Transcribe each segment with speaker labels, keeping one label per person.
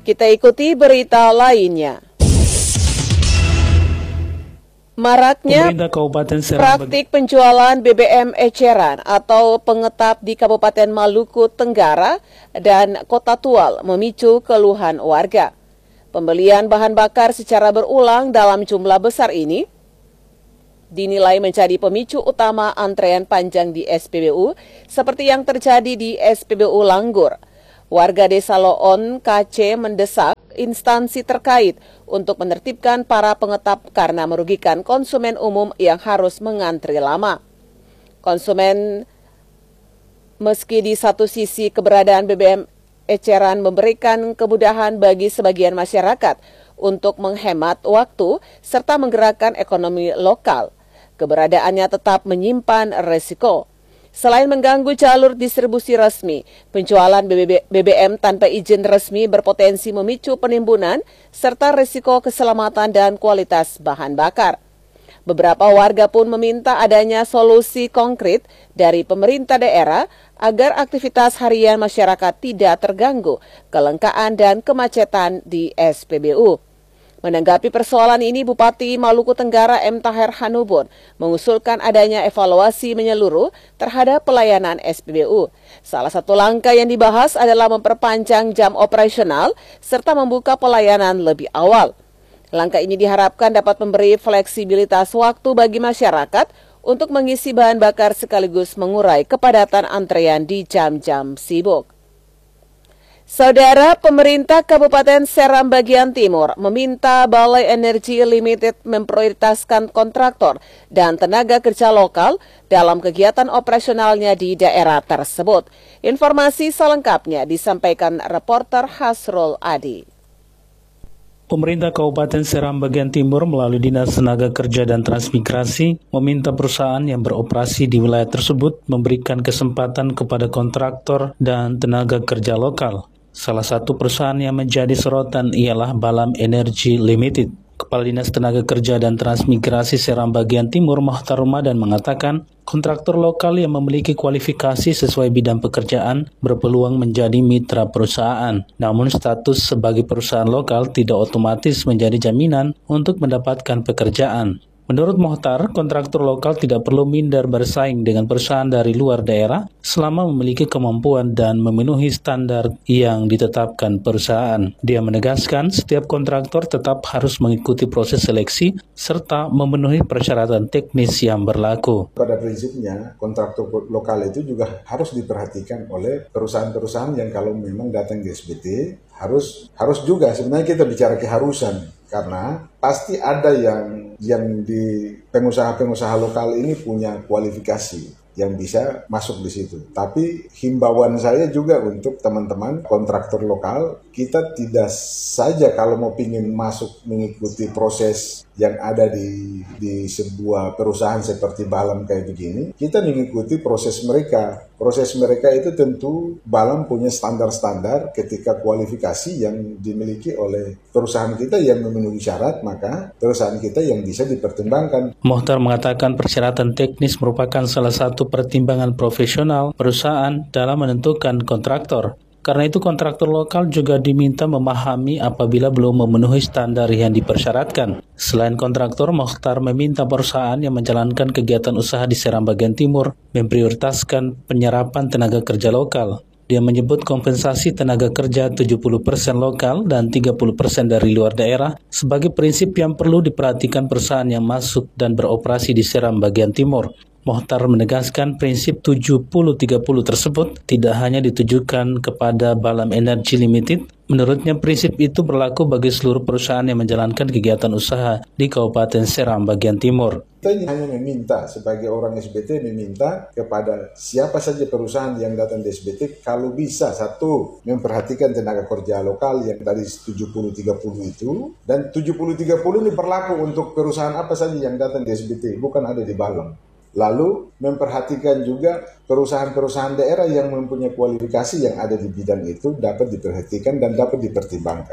Speaker 1: Kita ikuti berita lainnya. Maraknya praktik penjualan BBM eceran atau pengetap di Kabupaten Maluku Tenggara dan Kota Tual memicu keluhan warga. Pembelian bahan bakar secara berulang dalam jumlah besar ini dinilai menjadi pemicu utama antrean panjang di SPBU seperti yang terjadi di SPBU Langgur. Warga Desa Loon KC mendesak instansi terkait untuk menertibkan para pengetap karena merugikan konsumen umum yang harus mengantri lama. Konsumen, meski di satu sisi keberadaan BBM eceran memberikan kemudahan bagi sebagian masyarakat untuk menghemat waktu serta menggerakkan ekonomi lokal, keberadaannya tetap menyimpan resiko. Selain mengganggu jalur distribusi resmi, penjualan BBM tanpa izin resmi berpotensi memicu penimbunan serta risiko keselamatan dan kualitas bahan bakar. Beberapa warga pun meminta adanya solusi konkret dari pemerintah daerah agar aktivitas harian masyarakat tidak terganggu kelangkaan dan kemacetan di SPBU. Menanggapi persoalan ini, Bupati Maluku Tenggara M. Taher Hanubun mengusulkan adanya evaluasi menyeluruh terhadap pelayanan SPBU. Salah satu langkah yang dibahas adalah memperpanjang jam operasional serta membuka pelayanan lebih awal. Langkah ini diharapkan dapat memberi fleksibilitas waktu bagi masyarakat untuk mengisi bahan bakar sekaligus mengurai kepadatan antrean di jam-jam sibuk. Saudara, pemerintah Kabupaten Seram bagian Timur meminta Balai Energi Limited memprioritaskan kontraktor dan tenaga kerja lokal dalam kegiatan operasionalnya di daerah tersebut. Informasi selengkapnya disampaikan reporter Hasrul Adi.
Speaker 2: Pemerintah Kabupaten Seram bagian Timur melalui Dinas Tenaga Kerja dan Transmigrasi meminta perusahaan yang beroperasi di wilayah tersebut memberikan kesempatan kepada kontraktor dan tenaga kerja lokal. Salah satu perusahaan yang menjadi sorotan ialah Balam Energy Limited. Kepala Dinas Tenaga Kerja dan Transmigrasi Seram bagian Timur Mohtar Ramadan mengatakan, kontraktor lokal yang memiliki kualifikasi sesuai bidang pekerjaan berpeluang menjadi mitra perusahaan. Namun status sebagai perusahaan lokal tidak otomatis menjadi jaminan untuk mendapatkan pekerjaan. Menurut Mohtar, kontraktor lokal tidak perlu minder bersaing dengan perusahaan dari luar daerah selama memiliki kemampuan dan memenuhi standar yang ditetapkan perusahaan. Dia menegaskan setiap kontraktor tetap harus mengikuti proses seleksi serta memenuhi persyaratan teknis yang berlaku.
Speaker 3: Pada prinsipnya, kontraktor lokal itu juga harus diperhatikan oleh perusahaan-perusahaan yang kalau memang datang ke SBT, harus juga sebenarnya kita bicara keharusan. Karena pasti ada yang di pengusaha-pengusaha lokal ini punya kualifikasi yang bisa masuk di situ. Tapi himbauan saya juga untuk teman-teman kontraktor lokal, kita tidak saja kalau mau pingin masuk mengikuti proses yang ada di sebuah perusahaan seperti Balam kayak begini, kita mengikuti proses mereka. Proses mereka itu tentu Balam punya standar-standar ketika kualifikasi yang dimiliki oleh perusahaan kita yang memenuhi syarat, maka perusahaan kita yang bisa dipertimbangkan.
Speaker 2: Mohtar mengatakan persyaratan teknis merupakan salah satu pertimbangan profesional perusahaan dalam menentukan kontraktor. Karena itu kontraktor lokal juga diminta memahami apabila belum memenuhi standar yang dipersyaratkan. Selain kontraktor, Mohtar meminta perusahaan yang menjalankan kegiatan usaha di Seram bagian Timur memprioritaskan penyerapan tenaga kerja lokal. Dia menyebut kompensasi tenaga kerja 70% lokal dan 30% dari luar daerah sebagai prinsip yang perlu diperhatikan perusahaan yang masuk dan beroperasi di Seram bagian Timur. Mohtar menegaskan prinsip 70-30 tersebut tidak hanya ditujukan kepada Balam Energy Limited. Menurutnya prinsip itu berlaku bagi seluruh perusahaan yang menjalankan kegiatan usaha di Kabupaten Seram bagian Timur.
Speaker 3: Kita hanya meminta, sebagai orang SBT meminta kepada siapa saja perusahaan yang datang di SBT, kalau bisa satu, memperhatikan tenaga kerja lokal yang tadi 70-30 itu, dan 70-30 ini berlaku untuk perusahaan apa saja yang datang di SBT, bukan ada di Balam. Lalu memperhatikan juga perusahaan-perusahaan daerah yang mempunyai kualifikasi yang ada di bidang itu dapat diperhatikan dan dapat dipertimbangkan.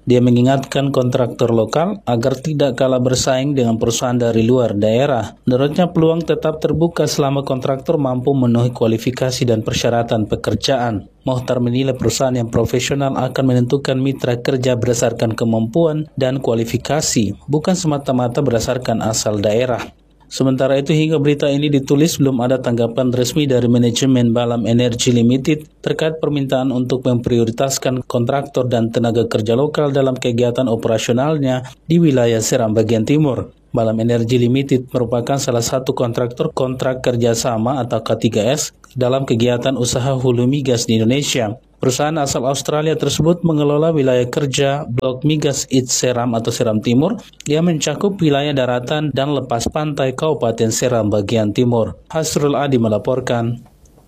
Speaker 2: Dia mengingatkan kontraktor lokal agar tidak kalah bersaing dengan perusahaan dari luar daerah. Menurutnya peluang tetap terbuka selama kontraktor mampu memenuhi kualifikasi dan persyaratan pekerjaan. Mohtar menilai perusahaan yang profesional akan menentukan mitra kerja berdasarkan kemampuan dan kualifikasi, bukan semata-mata berdasarkan asal daerah. Sementara itu hingga berita ini ditulis belum ada tanggapan resmi dari manajemen Balam Energy Limited terkait permintaan untuk memprioritaskan kontraktor dan tenaga kerja lokal dalam kegiatan operasionalnya di wilayah Seram bagian timur. Balam Energy Limited merupakan salah satu kontraktor kontrak kerjasama atau K3S dalam kegiatan usaha hulu migas di Indonesia. Perusahaan asal Australia tersebut mengelola wilayah kerja Blok Migas East Seram atau Seram Timur yang mencakup wilayah daratan dan lepas pantai Kabupaten Seram bagian timur. Hasrul Adi melaporkan.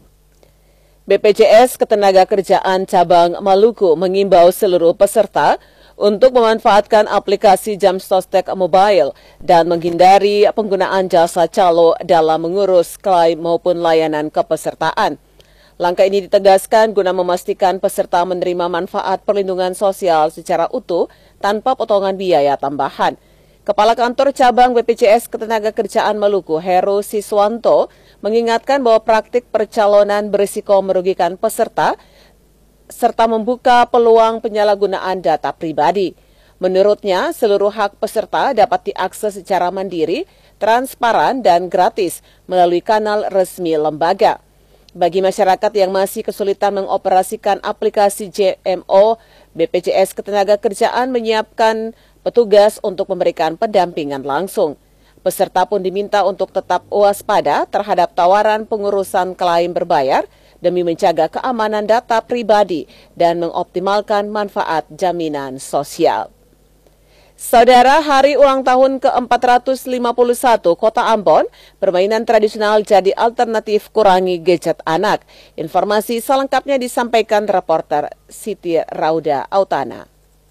Speaker 1: BPJS Ketenagakerjaan Cabang Maluku mengimbau seluruh peserta untuk memanfaatkan aplikasi Jam Sostek Mobile dan menghindari penggunaan jasa calo dalam mengurus klaim maupun layanan kepesertaan. Langkah ini ditegaskan guna memastikan peserta menerima manfaat perlindungan sosial secara utuh tanpa potongan biaya tambahan. Kepala Kantor Cabang BPJS Ketenagakerjaan Maluku, Heru Siswanto, mengingatkan bahwa praktik percalonan berisiko merugikan peserta serta membuka peluang penyalahgunaan data pribadi. Menurutnya, seluruh hak peserta dapat diakses secara mandiri, transparan, dan gratis melalui kanal resmi lembaga. Bagi masyarakat yang masih kesulitan mengoperasikan aplikasi JMO, BPJS Ketenagakerjaan menyiapkan petugas untuk memberikan pendampingan langsung. Peserta pun diminta untuk tetap waspada terhadap tawaran pengurusan klaim berbayar demi menjaga keamanan data pribadi dan mengoptimalkan manfaat jaminan sosial. Saudara, hari ulang tahun ke-451 Kota Ambon, permainan tradisional jadi alternatif kurangi gadget anak. Informasi selengkapnya disampaikan reporter Siti Rauda Autana.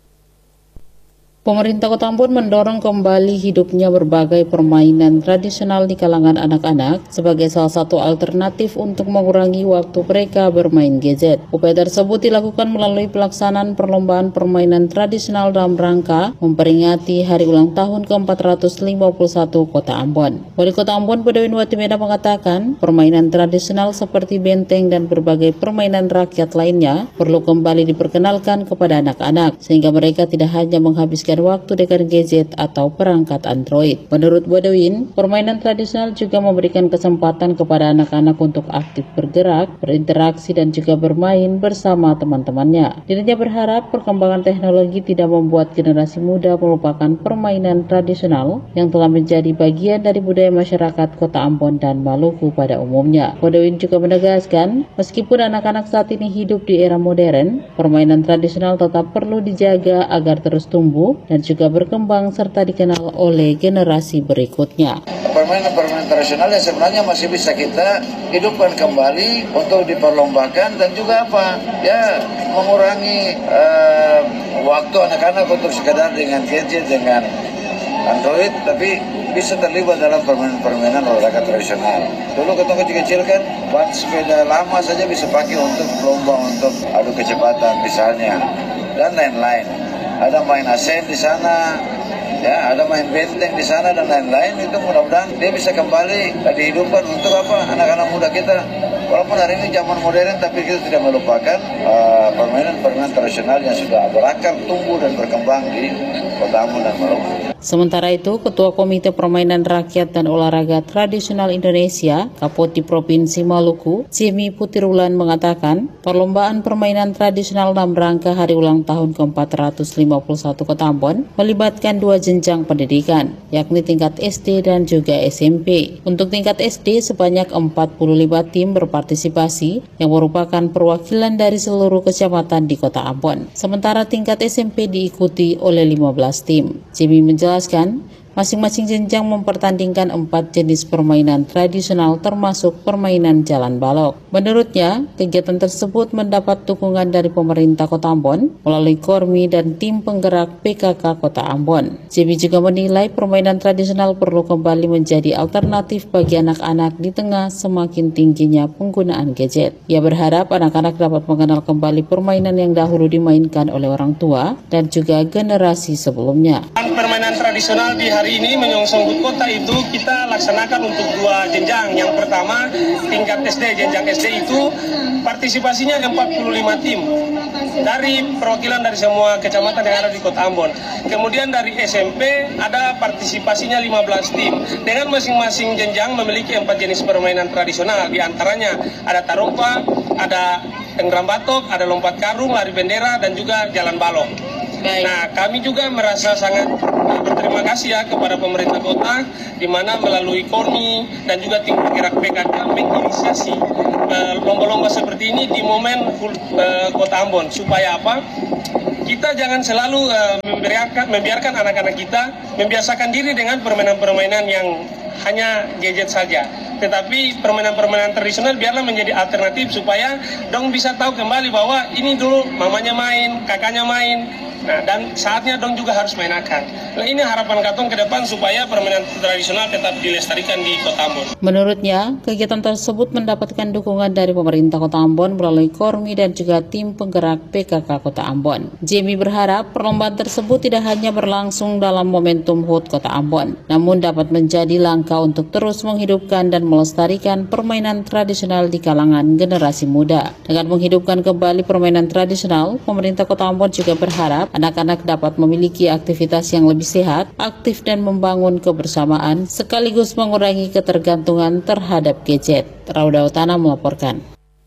Speaker 4: Pemerintah Kota Ambon mendorong kembali hidupnya berbagai permainan tradisional di kalangan anak-anak sebagai salah satu alternatif untuk mengurangi waktu mereka bermain gadget. Upaya tersebut dilakukan melalui pelaksanaan perlombaan permainan tradisional dalam rangka memperingati hari ulang tahun ke-451 Kota Ambon. Wali Kota Ambon Badawin Watimena mengatakan permainan tradisional seperti benteng dan berbagai permainan rakyat lainnya perlu kembali diperkenalkan kepada anak-anak sehingga mereka tidak hanya menghabiskan waktu dengan gadget atau perangkat Android. Menurut Badawin, permainan tradisional juga memberikan kesempatan kepada anak-anak untuk aktif bergerak, berinteraksi dan juga bermain bersama teman-temannya. Dirinya berharap perkembangan teknologi tidak membuat generasi muda melupakan permainan tradisional yang telah menjadi bagian dari budaya masyarakat Kota Ambon dan Maluku pada umumnya. Badawin juga menegaskan, meskipun anak-anak saat ini hidup di era modern, permainan tradisional tetap perlu dijaga agar terus tumbuh dan juga berkembang serta dikenal oleh generasi berikutnya.
Speaker 5: Permainan tradisional yang sebenarnya masih bisa kita hidupkan kembali untuk diperlombakan dan juga mengurangi waktu anak-anak untuk sekedar dengan gadget, dengan Android, tapi bisa terlibat dalam permainan olahraga tradisional. Dulu ketika kecil kan, ban sepeda lama saja bisa pakai untuk lomba, untuk adu kecepatan misalnya, dan lain-lain. Ada main asen di sana, ada main benteng di sana dan lain-lain. Itu mudah-mudahan dia bisa kembali dihidupkan untuk anak-anak muda kita. Walaupun hari ini zaman modern, tapi kita tidak melupakan permainan tradisional yang sudah berakar, tumbuh dan berkembang di Kota Ambon dan Maluku.
Speaker 4: Sementara itu, Ketua Komite Permainan Rakyat dan Olahraga Tradisional Indonesia, Kapoti Provinsi Maluku, Jimmy Putirulan mengatakan, perlombaan permainan tradisional dalam rangka hari ulang tahun ke-451 Kota Ambon melibatkan dua jenjang pendidikan, yakni tingkat SD dan juga SMP. Untuk tingkat SD, sebanyak 45 tim berpartisipasi yang merupakan perwakilan dari seluruh kecamatan di Kota Ambon. Sementara tingkat SMP diikuti oleh 15 tim. Jimmy menjelaskan, Masing-masing jenjang mempertandingkan 4 jenis permainan tradisional termasuk permainan jalan balok. Menurutnya, kegiatan tersebut mendapat dukungan dari pemerintah Kota Ambon melalui Kormi dan tim penggerak PKK Kota Ambon. JB juga menilai permainan tradisional perlu kembali menjadi alternatif bagi anak-anak di tengah semakin tingginya penggunaan gadget. Ia berharap anak-anak dapat mengenal kembali permainan yang dahulu dimainkan oleh orang tua dan juga generasi sebelumnya.
Speaker 6: Permainan tradisional di hari ini menyongsong HUT Kota itu kita laksanakan untuk 2 jenjang. Yang pertama tingkat SD, jenjang SD itu partisipasinya ada 45 tim dari perwakilan dari semua kecamatan yang ada di Kota Ambon. Kemudian dari SMP ada partisipasinya 15 tim dengan masing-masing jenjang memiliki 4 jenis permainan tradisional. Di antaranya ada tarompa, ada tenggeram batok, ada lompat karung, lari bendera, dan juga jalan balok. Nah, kami juga merasa sangat berterima kasih ya kepada pemerintah kota, di mana melalui Kormi dan juga tim penggerak PKK menginisiasi lomba-lomba seperti ini di momen Kota Ambon. Supaya apa? Kita jangan selalu membiarkan anak-anak kita membiasakan diri dengan permainan-permainan yang hanya gadget saja. Tetapi permainan-permainan tradisional biarlah menjadi alternatif supaya dong bisa tahu kembali bahwa ini dulu mamanya main, kakaknya main. Nah, dan saatnya dong juga harus mainakan. Nah, ini harapan Katong ke depan supaya permainan tradisional tetap dilestarikan di Kota Ambon.
Speaker 4: Menurutnya, kegiatan tersebut mendapatkan dukungan dari pemerintah Kota Ambon melalui Kormi dan juga tim penggerak PKK Kota Ambon. Jamie berharap perlombaan tersebut tidak hanya berlangsung dalam momentum HUT Kota Ambon, namun dapat menjadi langkah untuk terus menghidupkan dan melestarikan permainan tradisional di kalangan generasi muda. Dengan menghidupkan kembali permainan tradisional, pemerintah Kota Ambon juga berharap anak-anak dapat memiliki aktivitas yang lebih sehat, aktif dan membangun kebersamaan, sekaligus mengurangi ketergantungan terhadap gadget. Rauda Utana melaporkan.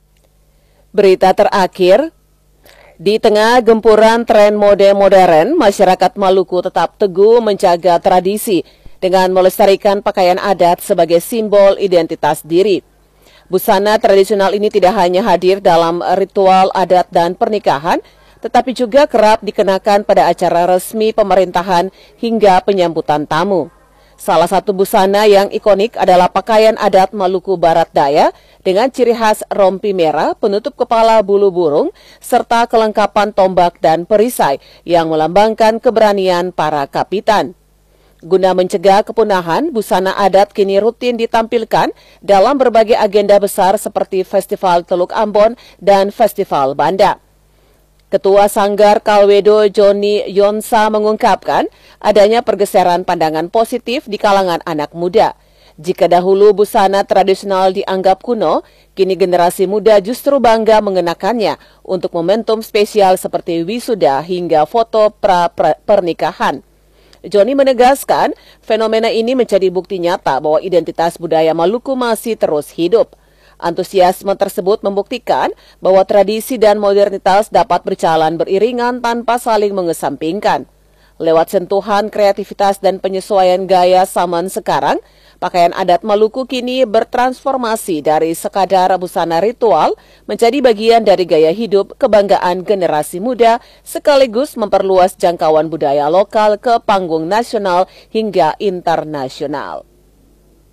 Speaker 1: Berita terakhir, di tengah gempuran tren mode modern, masyarakat Maluku tetap teguh menjaga tradisi dengan melestarikan pakaian adat sebagai simbol identitas diri. Busana tradisional ini tidak hanya hadir dalam ritual adat dan pernikahan, tetapi juga kerap dikenakan pada acara resmi pemerintahan hingga penyambutan tamu. Salah satu busana yang ikonik adalah pakaian adat Maluku Barat Daya dengan ciri khas rompi merah, penutup kepala bulu burung, serta kelengkapan tombak dan perisai yang melambangkan keberanian para kapitan. Guna mencegah kepunahan, busana adat kini rutin ditampilkan dalam berbagai agenda besar seperti Festival Teluk Ambon dan Festival Banda. Ketua Sanggar Kalwedo Joni Yonsa mengungkapkan adanya pergeseran pandangan positif di kalangan anak muda. Jika dahulu busana tradisional dianggap kuno, kini generasi muda justru bangga mengenakannya untuk momentum spesial seperti wisuda hingga foto pernikahan. Joni menegaskan fenomena ini menjadi bukti nyata bahwa identitas budaya Maluku masih terus hidup. Antusiasme tersebut membuktikan bahwa tradisi dan modernitas dapat berjalan beriringan tanpa saling mengesampingkan. Lewat sentuhan kreativitas dan penyesuaian gaya zaman sekarang, pakaian adat Maluku kini bertransformasi dari sekadar busana ritual menjadi bagian dari gaya hidup kebanggaan generasi muda, sekaligus memperluas jangkauan budaya lokal ke panggung nasional hingga internasional.